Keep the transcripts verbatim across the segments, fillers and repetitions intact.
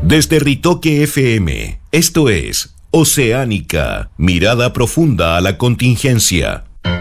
Desde Ritoque F M, esto es Oceánica, mirada profunda a la contingencia.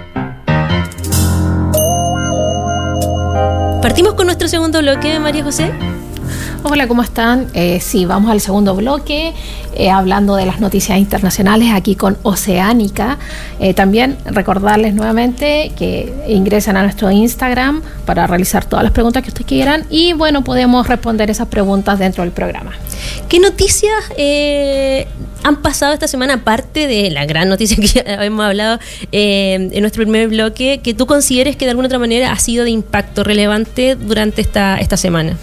Partimos con nuestro segundo bloque, María José. Hola, ¿cómo están? Eh, sí, vamos al segundo bloque, eh, hablando de las noticias internacionales aquí con Oceánica. Eh, también recordarles nuevamente que ingresen a nuestro Instagram para realizar todas las preguntas que ustedes quieran y, bueno, podemos responder esas preguntas dentro del programa. ¿Qué noticias eh, han pasado esta semana, aparte de la gran noticia que ya hemos hablado eh, en nuestro primer bloque, que tú consideres que de alguna otra manera ha sido de impacto relevante durante esta, esta semana?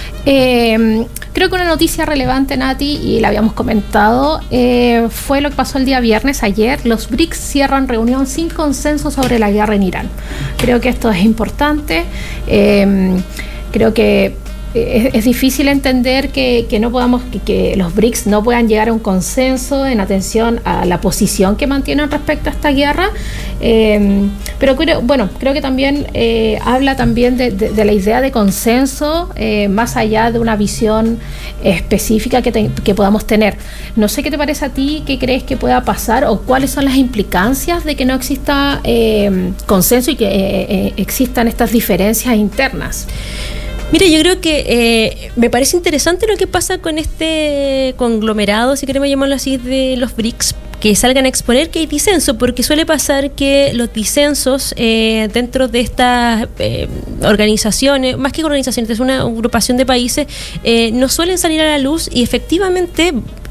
Eh, creo que una noticia relevante, Nati, y la habíamos comentado, eh, fue lo que pasó el día viernes, ayer. Los B R I C S cierran reunión sin consenso sobre la guerra en Irán. Creo que esto es importante. Eh, creo que Es, es difícil entender que, que no podamos, que, que los B R I C S no puedan llegar a un consenso en atención a la posición que mantienen respecto a esta guerra, eh, pero creo, bueno, creo que también eh, habla también de, de, de la idea de consenso, eh, más allá de una visión específica que, te, que podamos tener. No sé qué te parece a ti, qué crees que pueda pasar o cuáles son las implicancias de que no exista eh, consenso y que eh, eh, existan estas diferencias internas. Mira, yo creo que eh, me parece interesante lo que pasa con este conglomerado, si queremos llamarlo así, de los B R I C S, que salgan a exponer que hay disenso, porque suele pasar que los disensos eh, dentro de estas eh, organizaciones, más que organizaciones, es una agrupación de países, eh, no suelen salir a la luz y efectivamente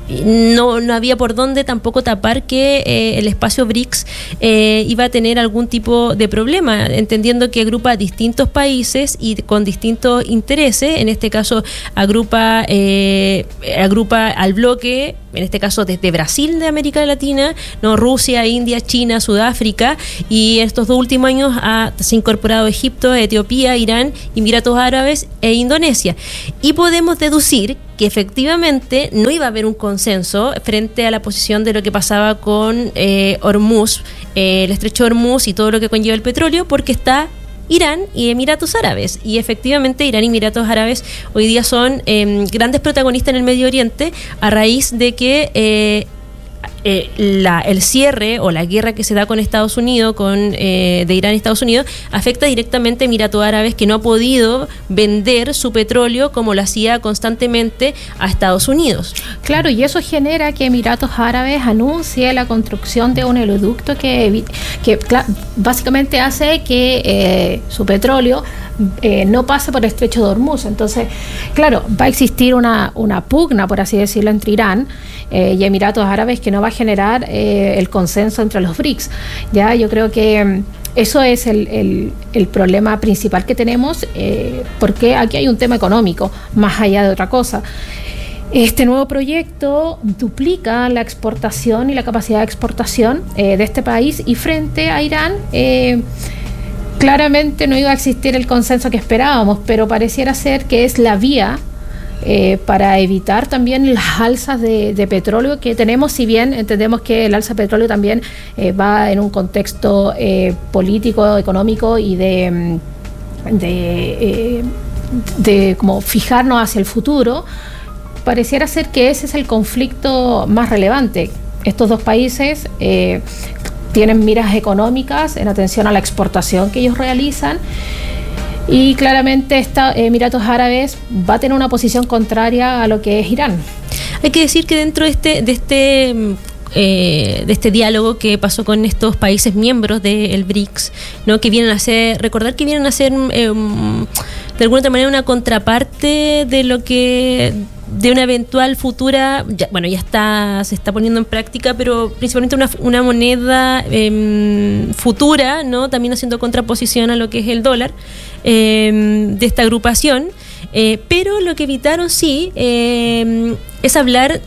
No, no había por dónde tampoco tapar que eh, el espacio B R I C S eh, iba a tener algún tipo de problema, entendiendo que agrupa distintos países y con distintos intereses. En este caso agrupa eh, agrupa al bloque, en este caso desde Brasil de América Latina, no, Rusia, India, China, Sudáfrica, y estos dos últimos años ha, se ha incorporado Egipto, Etiopía, Irán, Emiratos Árabes e Indonesia. Y podemos deducir que efectivamente no iba a haber un consenso frente a la posición de lo que pasaba con eh, Hormuz, eh, el estrecho de Hormuz y todo lo que conlleva el petróleo, porque está Irán y Emiratos Árabes, y efectivamente Irán y Emiratos Árabes hoy día son eh, grandes protagonistas en el Medio Oriente a raíz de que eh, Eh, la, el cierre o la guerra que se da con Estados Unidos, con eh, de Irán y Estados Unidos, afecta directamente a Emiratos Árabes, que no ha podido vender su petróleo como lo hacía constantemente a Estados Unidos. Claro, y eso genera que Emiratos Árabes anuncie la construcción de un oleoducto que, que claro, básicamente hace que eh, su petróleo eh, no pase por el estrecho de Hormuz. Entonces, claro, va a existir una, una pugna, por así decirlo, entre Irán eh, y Emiratos Árabes, que no va a generar eh, el consenso entre los B R I C S. Ya, yo creo que eso es el, el, el problema principal que tenemos, eh, porque aquí hay un tema económico, más allá de otra cosa. Este nuevo proyecto duplica la exportación y la capacidad de exportación eh, de este país, y frente a Irán, eh, claramente no iba a existir el consenso que esperábamos, pero pareciera ser que es la vía Eh, para evitar también las alzas de, de petróleo que tenemos, si bien entendemos que el alza de petróleo también eh, va en un contexto eh, político, económico y de, de, eh, de como fijarnos hacia el futuro. Pareciera ser que ese es el conflicto más relevante. Estos dos países eh, tienen miras económicas en atención a la exportación que ellos realizan, y claramente esta, Emiratos Árabes va a tener una posición contraria a lo que es Irán. Hay que decir que dentro de este, de este eh, de este diálogo que pasó con estos países miembros del B R I C S, ¿no? Que vienen a hacer, recordar que vienen a ser eh, de alguna otra manera una contraparte de lo que de una eventual futura, ya, bueno, ya está, se está poniendo en práctica, pero principalmente una, una moneda eh, futura, ¿no? También haciendo contraposición a lo que es el dólar eh, de esta agrupación, eh, pero lo que evitaron sí eh, es hablar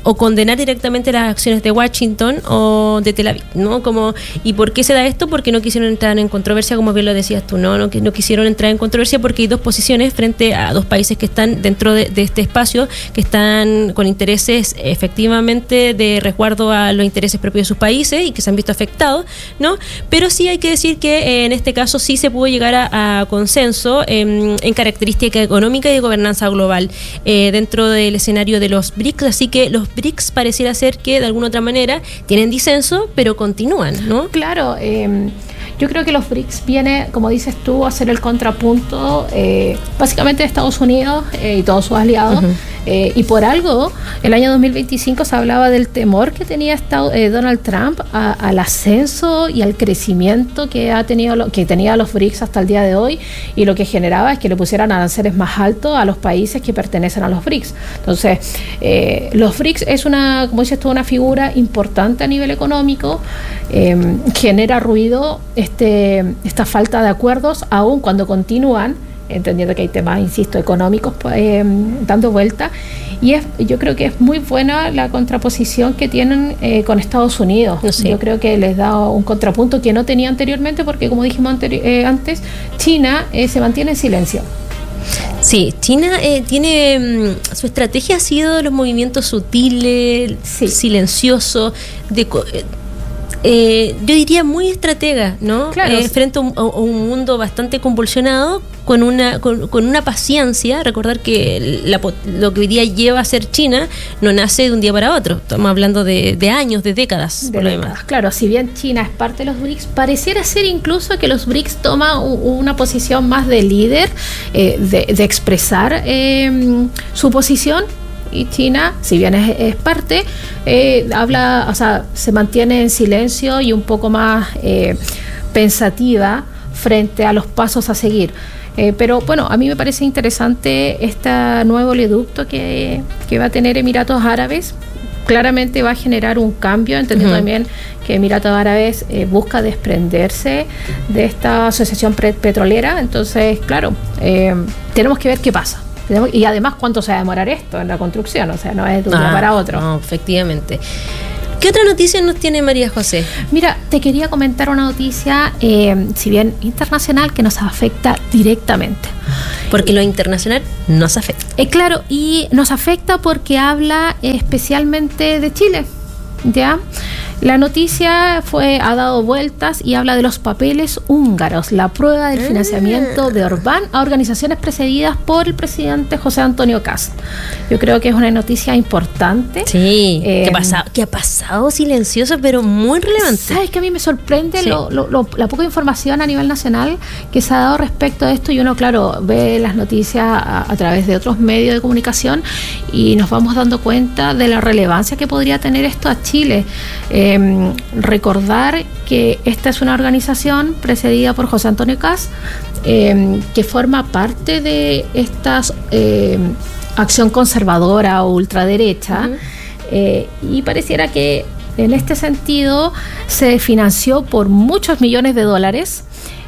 o condenar directamente las acciones de Washington o de Tel Aviv, ¿no? Como, ¿y por qué se da esto? Porque no quisieron entrar en controversia, como bien lo decías tú, ¿no? No, no quisieron entrar en controversia porque hay dos posiciones frente a dos países que están dentro de, de este espacio, que están con intereses efectivamente de resguardo a los intereses propios de sus países y que se han visto afectados, ¿no? Pero sí hay que decir que eh, en este caso sí se pudo llegar a, a consenso eh, en característica económica y de gobernanza global eh, dentro del escenario de los B R I C S, así que los B R I C S pareciera ser que de alguna otra manera tienen disenso, pero continúan, ¿no? Claro, eh, yo creo que los B R I C S viene, como dices tú, a ser el contrapunto eh, básicamente de Estados Unidos eh, y todos sus aliados. Uh-huh. Eh, y por algo, el año dos mil veinticinco se hablaba del temor que tenía Estado, eh, Donald Trump a, al ascenso y al crecimiento que ha tenido lo, que tenía los B R I C S hasta el día de hoy, y lo que generaba es que le pusieran aranceles más altos a los países que pertenecen a los B R I C S. Entonces, eh, los B R I C S es una, como dices tú, una figura importante a nivel económico, eh, genera ruido este, esta falta de acuerdos, aun cuando continúan, entendiendo que hay temas, insisto, económicos eh, dando vuelta, y es, yo creo que es muy buena la contraposición que tienen eh, con Estados Unidos. Sí. Yo creo que les da un contrapunto que no tenía anteriormente, porque como dijimos anteri- eh, antes, China eh, se mantiene en silencio. Sí, China eh, tiene, su estrategia ha sido los movimientos sutiles, sí. silenciosos, de... Eh, Eh, yo diría muy estratega, ¿no? Claro. Eh, frente a un, a un mundo bastante convulsionado, con una con, con una paciencia. Recordar que la, lo que hoy día lleva a ser China no nace de un día para otro. Estamos hablando de, de años, de décadas, de por lo décadas. demás. Claro, si bien China es parte de los B R I C S, pareciera ser incluso que los B R I C S toman una posición más de líder, eh, de, de expresar eh, su posición. Y China, si bien es, es parte, eh, habla, o sea, se mantiene en silencio y un poco más eh, pensativa frente a los pasos a seguir. Eh, pero bueno, a mí me parece interesante este nuevo oleoducto que, que va a tener Emiratos Árabes. Claramente va a generar un cambio, entendiendo uh-huh. también que Emiratos Árabes eh, busca desprenderse de esta asociación pre- petrolera. Entonces, claro, eh, tenemos que ver qué pasa. Y además, ¿cuánto se va a demorar esto en la construcción? O sea, no es de un día ah, para otro. No, efectivamente. ¿Qué otra noticia nos tiene María José? Mira, te quería comentar una noticia, eh, si bien internacional, que nos afecta directamente. Porque lo internacional nos afecta. Eh, claro, y nos afecta porque habla especialmente de Chile, ¿ya? La noticia fue ha dado vueltas y habla de los papeles húngaros, la prueba del financiamiento de Orbán a organizaciones precedidas por el presidente José Antonio Kast. Yo creo que es una noticia importante. Sí, eh, que, pasa, que ha pasado silencioso, pero muy relevante. ¿Sabes que a mí me sorprende sí. lo, lo, lo, la poca información a nivel nacional que se ha dado respecto a esto? Y uno, claro, ve las noticias a, a través de otros medios de comunicación y nos vamos dando cuenta de la relevancia que podría tener esto a Chile. Eh, Eh, recordar que esta es una organización precedida por José Antonio Kast, eh, que forma parte de esta eh, acción conservadora o ultraderecha, uh-huh. eh, y pareciera que en este sentido se financió por muchos millones de dólares.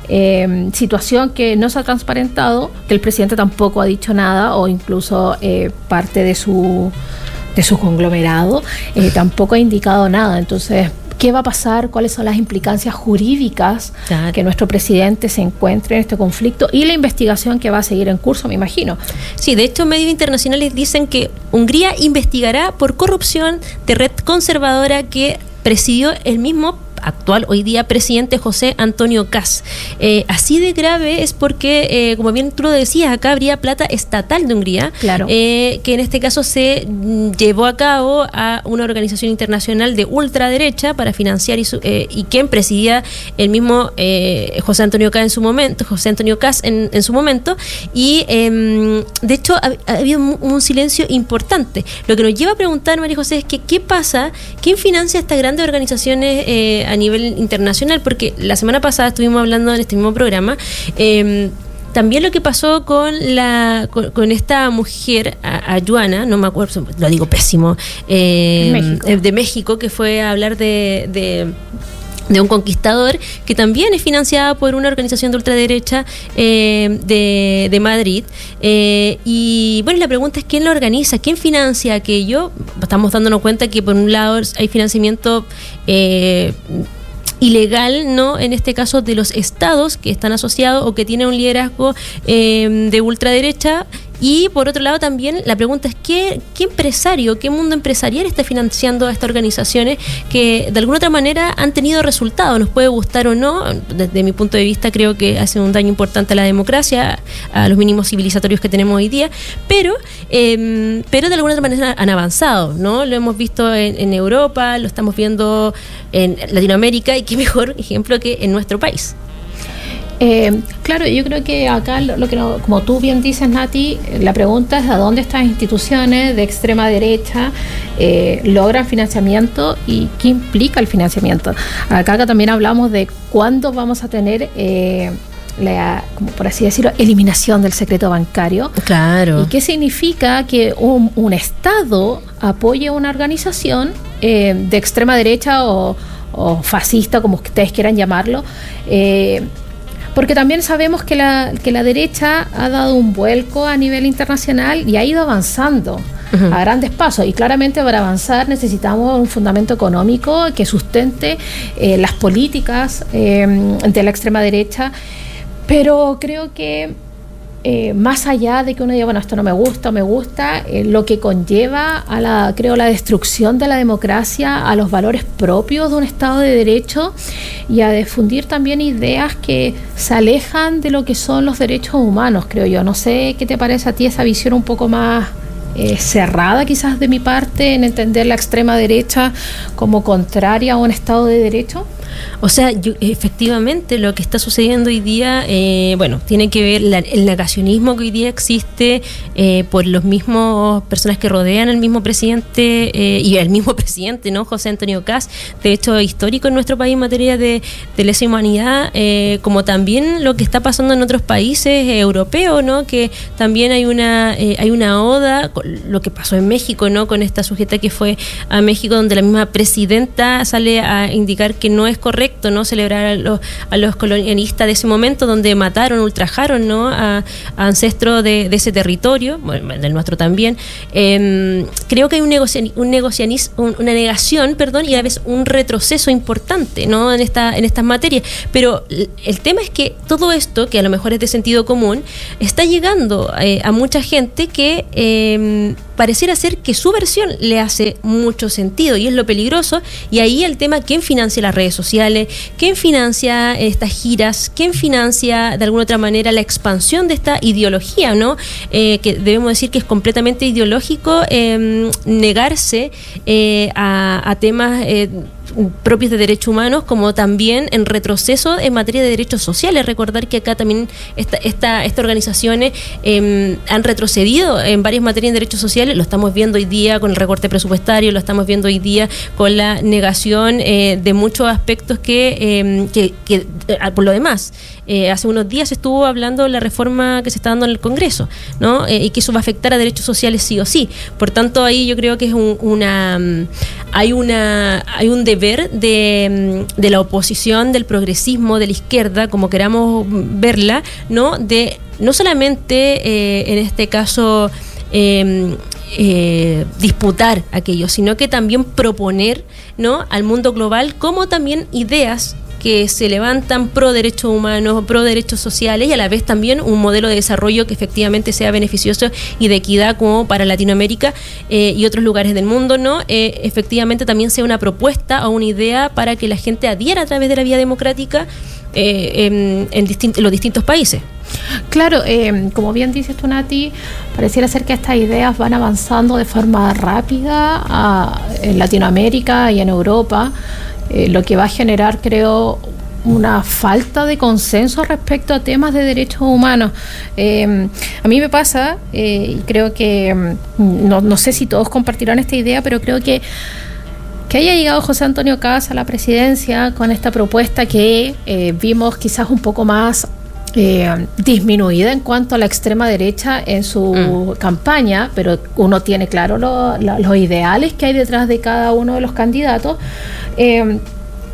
Eh, situación que no se ha transparentado, que el presidente tampoco ha dicho nada, o incluso eh, parte de su de su conglomerado eh, tampoco ha indicado nada. Entonces, ¿qué va a pasar? ¿Cuáles son las implicancias jurídicas claro. que nuestro presidente se encuentre en este conflicto? Y la investigación que va a seguir en curso, me imagino. Sí, de hecho, medios internacionales dicen que Hungría investigará por corrupción de red conservadora que presidió el mismo actual, hoy día, presidente José Antonio Kast. Eh, así de grave es porque, eh, como bien tú lo decías, acá habría plata estatal de Hungría, claro. eh, que en este caso se llevó a cabo a una organización internacional de ultraderecha para financiar y, su, eh, y quien presidía el mismo eh, José Antonio Kast en su momento, José Antonio Kast en, en su momento, y eh, de hecho ha, ha habido un, un silencio importante. Lo que nos lleva a preguntar, María José, es que ¿qué pasa? ¿Quién financia estas grandes organizaciones eh, a nivel internacional? Porque la semana pasada estuvimos hablando en este mismo programa eh, también lo que pasó con la con, con esta mujer, a, a Joana, no me acuerdo, lo digo pésimo, eh, México. de México, que fue a hablar de, de de un conquistador que también es financiada por una organización de ultraderecha eh, de, de Madrid. Eh, y bueno, la pregunta es quién lo organiza, quién financia aquello. Estamos dándonos cuenta que por un lado hay financiamiento eh, ilegal, ¿no? En este caso de los estados que están asociados o que tienen un liderazgo eh, de ultraderecha. Y por otro lado también la pregunta es ¿qué, qué empresario, qué mundo empresarial está financiando a estas organizaciones que de alguna otra manera han tenido resultados? Nos puede gustar o no, desde mi punto de vista creo que hacen un daño importante a la democracia, a los mínimos civilizatorios que tenemos hoy día, pero eh, pero de alguna otra manera han avanzado, ¿no? Lo hemos visto en, en Europa, lo estamos viendo en Latinoamérica y qué mejor ejemplo que en nuestro país. Eh, claro, yo creo que acá lo, lo que no, como tú bien dices, Nati, la pregunta es a dónde estas instituciones de extrema derecha eh, logran financiamiento y qué implica el financiamiento. Acá, acá también hablamos de cuándo vamos a tener eh, la, como por así decirlo, eliminación del secreto bancario. Claro. ¿Y qué significa que un, un Estado apoye una organización eh, de extrema derecha o, o fascista, como ustedes quieran llamarlo? Eh, Porque también sabemos que la, que la derecha ha dado un vuelco a nivel internacional y ha ido avanzando uh-huh. a grandes pasos. Y claramente para avanzar necesitamos un fundamento económico que sustente eh, las políticas eh, de la extrema derecha. Pero creo que eh, más allá de que uno diga, bueno, esto no me gusta o me gusta, eh, lo que conlleva a la, creo, la destrucción de la democracia, a los valores propios de un Estado de Derecho y a difundir también ideas que se alejan de lo que son los derechos humanos, creo yo. No sé qué te parece a ti esa visión un poco más eh, cerrada quizás de mi parte en entender la extrema derecha como contraria a un Estado de Derecho. O sea, yo, efectivamente lo que está sucediendo hoy día, eh, bueno, tiene que ver la, el negacionismo que hoy día existe eh, por los mismos personas que rodean al mismo presidente eh, y al mismo presidente, ¿no? José Antonio Kast, de hecho histórico en nuestro país en materia de, de lesa humanidad, eh, como también lo que está pasando en otros países eh, europeos, ¿no? Que también hay una eh, hay una oda, lo que pasó en México, ¿no? Con esta sujeta que fue a México, donde la misma presidenta sale a indicar que no es correcto, ¿no? Celebrar a los, a los colonialistas de ese momento donde mataron, ultrajaron, ¿no? a, a ancestros de, de ese territorio, bueno, del nuestro también. Eh, creo que hay un, negocian, un negocianis, un, una negación, perdón, y a veces un retroceso importante, ¿no? En esta, en estas materias. Pero el tema es que todo esto, que a lo mejor es de sentido común, está llegando eh, a mucha gente que eh, pareciera ser que su versión le hace mucho sentido y es lo peligroso. Y ahí el tema, ¿quién financia las redes sociales? ¿Quién financia estas giras? ¿Quién financia de alguna otra manera la expansión de esta ideología, ¿no? Eh, que debemos decir que es completamente ideológico eh, negarse eh, a, a temas eh, propios de derechos humanos, como también en retroceso en materia de derechos sociales. Recordar que acá también esta, esta, estas organizaciones eh, han retrocedido en varias materias de derechos sociales. Lo estamos viendo hoy día con el recorte presupuestario, lo estamos viendo hoy día con la negación eh, de muchos aspectos que, eh, que, que eh, por lo demás, eh, hace unos días estuvo hablando la reforma que se está dando en el Congreso, ¿no? Eh, y que eso va a afectar a derechos sociales sí o sí. Por tanto, ahí yo creo que es un, una hay una hay un deber de, de la oposición, del progresismo, de la izquierda, como queramos verla, ¿no? De no solamente eh, en este caso eh, eh, disputar aquello, sino que también proponer, ¿no? Al mundo global, como también ideas que se levantan pro derechos humanos, pro derechos sociales y a la vez también un modelo de desarrollo que efectivamente sea beneficioso y de equidad como para Latinoamérica eh, y otros lugares del mundo, ¿no? Eh, efectivamente también sea una propuesta o una idea para que la gente adhiera a través de la vía democrática eh, en, en, distin- en los distintos países. Claro, eh, como bien dices tú, Nati, pareciera ser que estas ideas van avanzando de forma rápida a, en Latinoamérica y en Europa. Eh, lo que va a generar, creo, una falta de consenso respecto a temas de derechos humanos. Eh, a mí me pasa, eh, y creo que, no, no sé si todos compartirán esta idea, pero creo que que haya llegado José Antonio Kast a la presidencia con esta propuesta que eh, vimos quizás un poco más Eh, disminuida en cuanto a la extrema derecha en su mm. campaña, pero uno tiene claro lo, lo, los ideales que hay detrás de cada uno de los candidatos. Eh,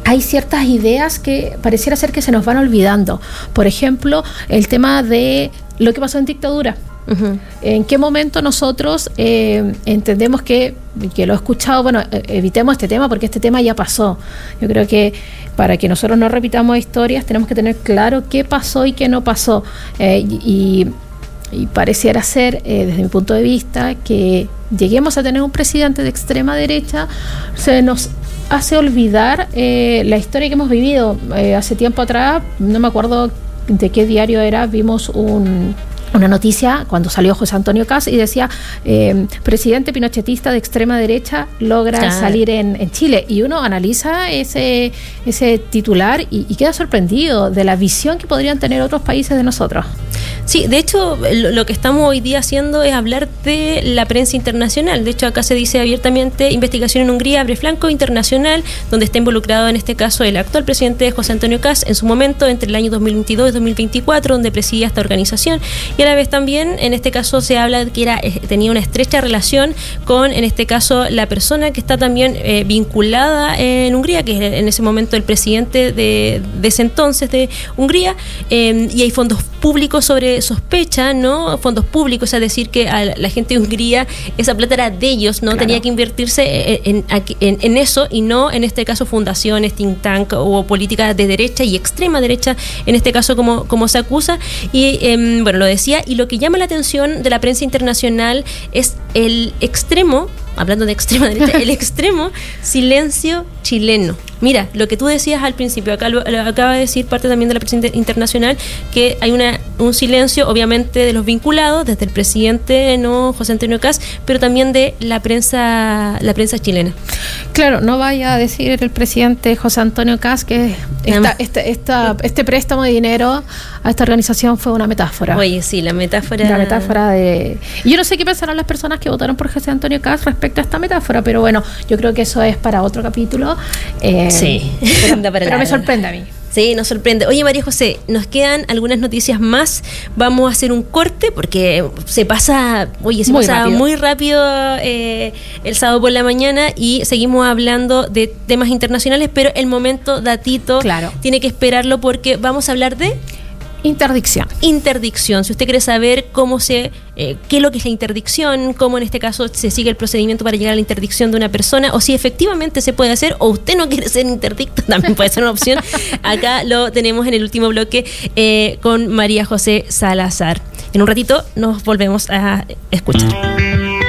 hay ciertas ideas que pareciera ser que se nos van olvidando. Por ejemplo, el tema de lo que pasó en dictadura. Uh-huh. ¿En qué momento nosotros eh, entendemos que, que lo he escuchado, bueno, evitemos este tema porque este tema ya pasó? Yo creo que para que nosotros no repitamos historias tenemos que tener claro qué pasó y qué no pasó. Eh, y, y pareciera ser, eh, desde mi punto de vista, que lleguemos a tener un presidente de extrema derecha, se nos hace olvidar eh, la historia que hemos vivido. Eh, hace tiempo atrás, no me acuerdo de qué diario era, vimos un... una noticia cuando salió José Antonio Kast y decía eh, presidente pinochetista de extrema derecha logra claro. salir en, en Chile, y uno analiza ese ese titular y, y queda sorprendido de la visión que podrían tener otros países de nosotros. Sí, de hecho lo, lo que estamos hoy día haciendo es hablar de la prensa internacional. De hecho acá se dice abiertamente: investigación en Hungría abre flanco internacional, donde está involucrado en este caso el actual presidente José Antonio Kast en su momento entre el año dos mil veintidós y dos mil veinticuatro, donde presidía esta organización. Y a la vez también, en este caso, se habla de que era, tenía una estrecha relación con, en este caso, la persona que está también eh, vinculada en Hungría, que es en ese momento el presidente de, de ese entonces de Hungría, eh, y hay fondos públicos sobre sospecha, ¿no? Fondos públicos, es decir, que a la gente de Hungría esa plata era de ellos, ¿no? Claro. Tenía que invertirse en, en, en eso y no, en este caso, fundaciones, think tank o políticas de derecha y extrema derecha, en este caso, como, como se acusa. Y, eh, bueno, lo decía. Y lo que llama la atención de la prensa internacional es el extremo, hablando de extrema derecha, el extremo silencio chileno. Mira, lo que tú decías al principio, acá lo, lo acaba de decir parte también de la prensa internacional, que hay una un silencio, obviamente, de los vinculados, desde el presidente, no José Antonio Kast, pero también de la prensa, la prensa chilena. Claro, no vaya a decir el presidente José Antonio Kast que esta, esta, esta, este préstamo de dinero a esta organización fue una metáfora. Oye, sí, la metáfora. La metáfora de... Yo no sé qué pensarán las personas que votaron por José Antonio Kast respecto a esta metáfora, pero bueno, yo creo que eso es para otro capítulo. Eh, sí, pero, pero me sorprende a mí. Sí, nos sorprende. Oye, María José, nos quedan algunas noticias más. Vamos a hacer un corte porque se pasa, oye, se muy pasa rápido. muy rápido eh, el sábado por la mañana, y seguimos hablando de temas internacionales, pero el momento datito claro. tiene que esperarlo porque vamos a hablar de... Interdicción. Interdicción. Si usted quiere saber cómo se, eh, qué es lo que es la interdicción, cómo en este caso se sigue el procedimiento para llegar a la interdicción de una persona, o si efectivamente se puede hacer, o usted no quiere ser interdicto, también puede ser una opción. Acá lo tenemos en el último bloque eh, con María José Salazar. En un ratito nos volvemos a escuchar.